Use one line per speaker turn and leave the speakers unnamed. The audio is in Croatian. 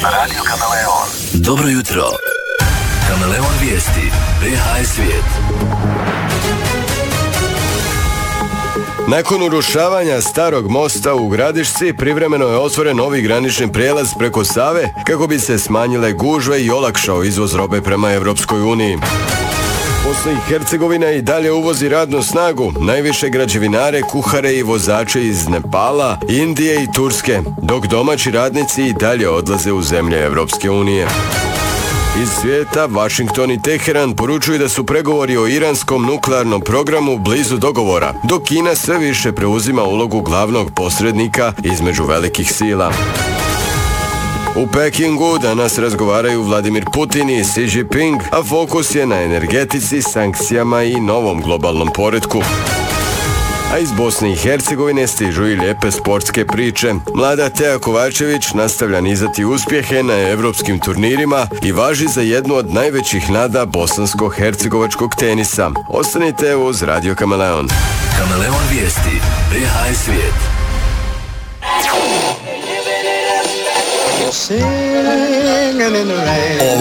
Radio Kameleon.
Dobro jutro. Kameleon vijesti. BH svijet.
Nakon urušavanja starog mosta u Gradišci privremeno je otvoren novi granični prijelaz preko Save kako bi se smanjile gužve i olakšao izvoz robe prema Evropskoj uniji. Bosna i Hercegovina i dalje uvozi radnu snagu, najviše građevinare, kuhare i vozače iz Nepala, Indije i Turske, dok domaći radnici i dalje odlaze u zemlje Evropske unije. Iz svijeta, Washington i Teheran poručuju da su pregovori o iranskom nuklearnom programu blizu dogovora, dok Kina sve više preuzima ulogu glavnog posrednika između velikih sila. U Pekingu danas razgovaraju Vladimir Putin i Xi Jinping, a fokus je na energetici, sankcijama i novom globalnom poretku. A iz Bosne i Hercegovine stižu i lijepe sportske priče. Mlada Teja Kovačević nastavlja nizati uspjehe na evropskim turnirima i važi za jednu od najvećih nada bosansko-hercegovačkog tenisa. Ostanite uz Radio Kameleon.
Kameleon vijesti. BH svijet.
Singing in the rain.